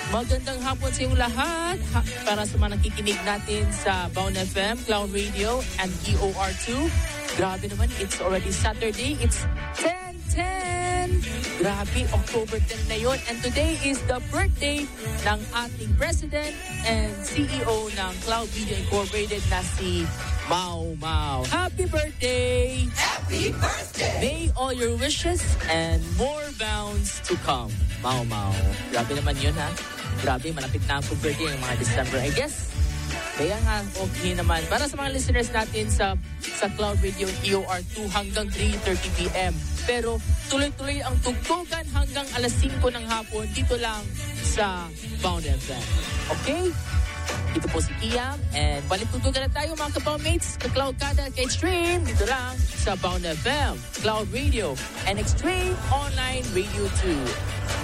Magandang hapon sa iyong lahat. Para sa mga nakikinig natin sa Bound FM, Cloud Radio, and EOR2. Grabe naman, it's already Saturday. It's 10:10. Grabe, October 10 na yun. And today is the birthday ng ating President and CEO ng Cloud Video Incorporated na si Mau Mau. Happy birthday! Happy birthday! May all your wishes and more bounds to come. Mau Mau. Grabe naman yun, ha? Grabe, malapit na ang birthday ng mga December, I guess. Kaya nga, okay naman. Para sa mga listeners natin sa Cloud Radio EOR2 hanggang 3:30 p.m. Pero tuloy-tuloy ang tugtugan hanggang alas 5 ng hapon dito lang sa Bound FM. Okay? Ito po si Kiam and balik tugtugan na tayo mga ka-Boundmates, ka-Cloud Kada, ka-Extreme dito lang sa Bound FM, Cloud Radio, and Extreme Online Radio 2.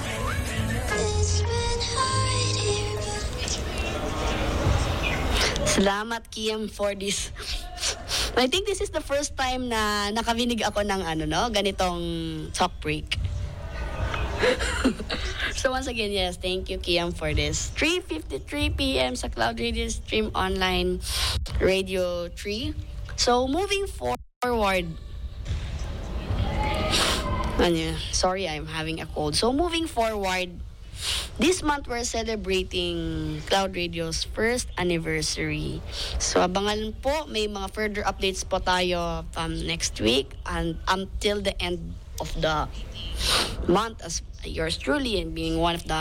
Salamat, Kiam, for this. I think this is the first time na nakabinig ako ng ganitong talk break. So once again, yes, thank you, Kiam, for this. 3:53 p.m. sa Cloud Radio Stream Online Radio 3. So moving forward. Sorry, I'm having a cold. So moving forward, this month we're celebrating Cloud Radio's first anniversary. So abangan po, may mga further updates po tayo next week and until the end of the month as yours truly and being one of the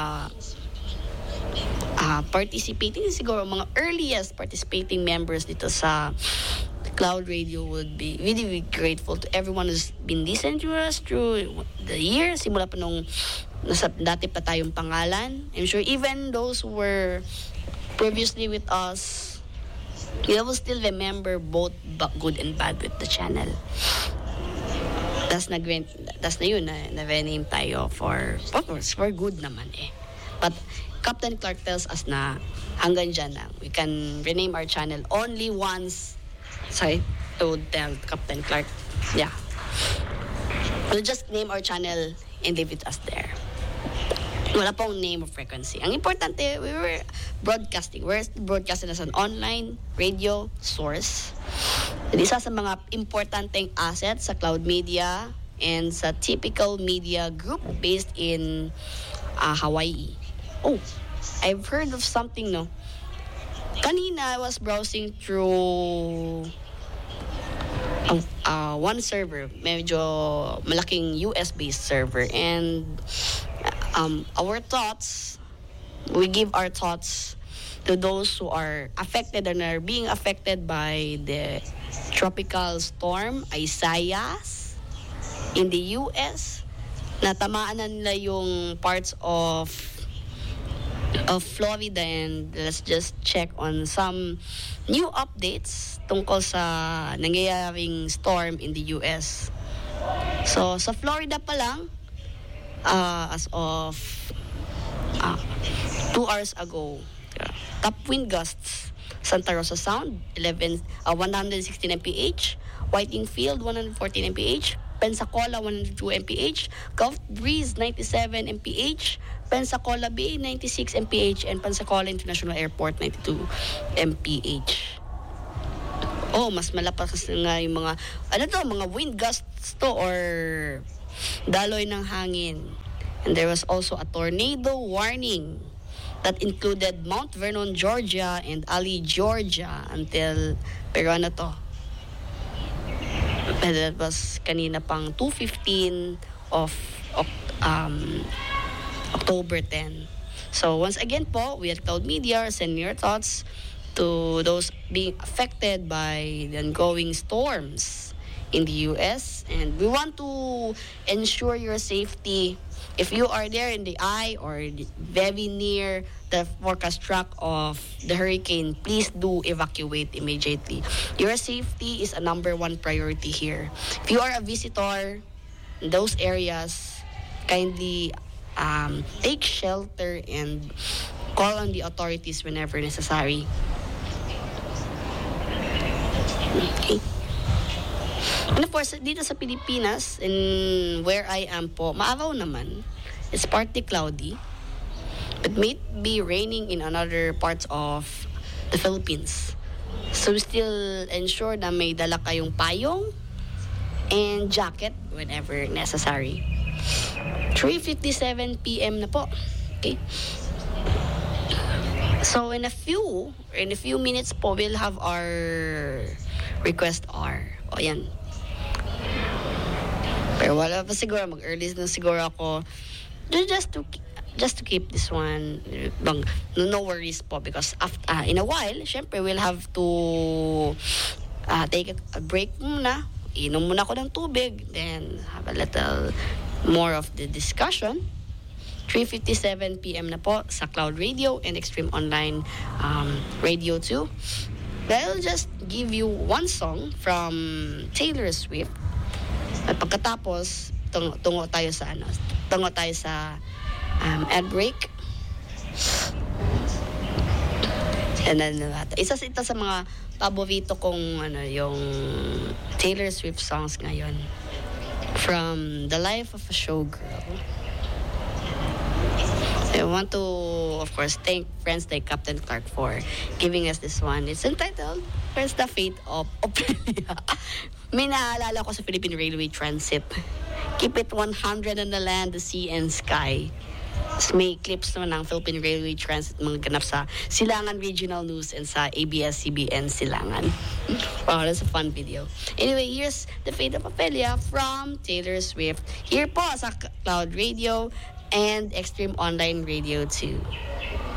participating, siguro mga earliest participating members dito sa Cloud Radio, would be really, really grateful to everyone who's been listening to us through the year. Simula pa nung dati pa tayong pangalan. I'm sure even those who were previously with us, they will still remember both good and bad with the channel. Tas na yun, na-rename tayo for good naman eh. But Captain Clark tells us na hanggang dyan na. We can rename our channel only once. Sorry, I would tell Captain Clark. Yeah. We'll just name our channel and leave it as there. Wala pong name of frequency. Ang importante, we were broadcasting. We're broadcasting as an online radio source. Isa sa mga importanteng assets sa Cloud Media and sa typical media group based in Hawaii. Oh, I've heard of something, no? Kanina, I was browsing through one server, medyo malaking US-based server, and we give our thoughts to those who are affected and are being affected by the tropical storm Isaias in the US. Natamaan na nila yung parts of Florida, and let's just check on some new updates tungkol sa nangyayaring storm in the US. So sa Florida pa lang, as of 2 hours ago, top wind gusts: Santa Rosa Sound 116 mph, Whiting Field 114 mph, Pensacola 102 mph, Gulf Breeze 97 mph, Pensacola Bay 96 mph, and Pensacola International Airport 92 mph. Oh, mas malakas nga yung mga mga wind gusts to or daloy ng hangin. And there was also a tornado warning that included Mount Vernon, Georgia and Ali, Georgia until that was kanina pang 2:15 of October 10. So once again po, we at Cloud Media send your thoughts to those being affected by the ongoing storms in the US, and we want to ensure your safety. If you are there in the eye or very near the forecast track of the hurricane, please do evacuate immediately. Your safety is a number one priority here. If you are a visitor in those areas, kindly take shelter and call on the authorities whenever necessary. Okay. And of course, dito sa Pilipinas, and where I am po, maaraw naman. It's partly cloudy. It may be raining in other parts of the Philippines. So still ensure na may dala kayong payong and jacket whenever necessary. 3:57 p.m. na po. Okay? So in a few minutes po, we'll have our request hour. O yan. Pero wala pa siguro, mag-early na siguro ako. Just to keep this one, no worries po, because after, in a while, syempre we'll have to take a break muna. Inom muna ako ng tubig, then have a little more of the discussion. 3:57 p.m. na po sa Cloud Radio and Extreme Online Radio 2. I'll just give you one song from Taylor Swift. At pagkatapos, tungo tayo sa ad break. And then, isa sa mga paborito kong yung Taylor Swift songs ngayon, from The Life of a Showgirl. I want to, of course, thank friends like Captain Clark for giving us this one. It's entitled, Where's the Fate of Ophelia? May naalala ko sa Philippine Railway Transit. Keep it 100 on the land, the sea, and sky. May clips naman ng Philippine Railway Transit mga ganap sa Silangan Regional News and sa ABS-CBN Silangan. Wow, that's a fun video. Anyway, here's The Fate of Ophelia from Taylor Swift. Here po sa Cloud Radio and Extreme Online Radio 2.